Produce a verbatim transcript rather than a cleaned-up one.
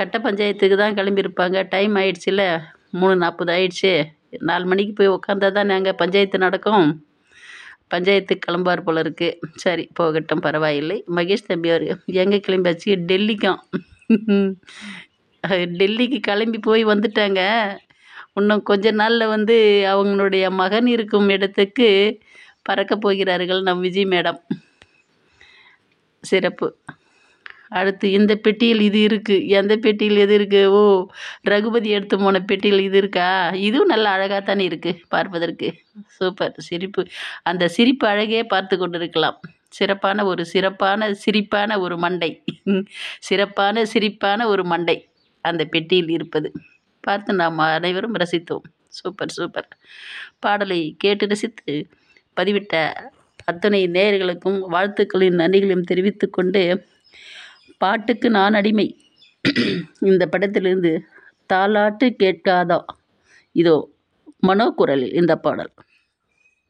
கட்ட பஞ்சாயத்துக்கு தான் கிளம்பியிருப்பாங்க. டைம் ஆயிடுச்சுல்ல, மூணு நாற்பது ஆயிடுச்சு. நாலு மணிக்கு போய் உட்காந்தா தானே அங்கே பஞ்சாயத்து நடக்கும். பஞ்சாயத்துக்கு கிளம்பார் போல இருக்கு. சரி போகட்டும், பரவாயில்லை. மகேஷ் தம்பி அவர் எங்கே கிளம்பியாச்சு? டெல்லிக்காம். டெல்லிக்கு கிளம்பி போய் வந்துட்டாங்க. இன்னும் கொஞ்ச நாளில் வந்து அவங்களுடைய மகன் இருக்கும் இடத்துக்கு பறக்கப் போகிறார்கள் நம் விஜய் மேடம். சிறப்பு. அடுத்து இந்த பெட்டியில் இது இருக்குது. எந்த பெட்டியில் எது இருக்குது? ஓ, ரகுபதி எடுத்து போன பெட்டியில் இது இருக்கா? இதுவும் நல்ல அழகாக தானே இருக்குது பார்ப்பதற்கு. சூப்பர். சிரிப்பு, அந்த சிரிப்பு அழகே பார்த்து கொண்டிருக்கலாம். சிறப்பான ஒரு சிறப்பான சிரிப்பான ஒரு மண்டை, சிறப்பான சிரிப்பான ஒரு மண்டை அந்த பெட்டியில் இருப்பது பார்த்து நாம் அனைவரும் ரசித்தோம். Super super. பாடலை கேட்டு ரசித்து பதிவிட்ட அத்தனை நேயர்களுக்கும் வாழ்த்துக்களின் நன்றிகளையும் தெரிவித்து கொண்டு, பாட்டுக்கு நான் அடிமை இந்த படத்திலிருந்து தாலாட்டு கேட்காதா, இதோ மனோ குரலில் இந்த பாடல்.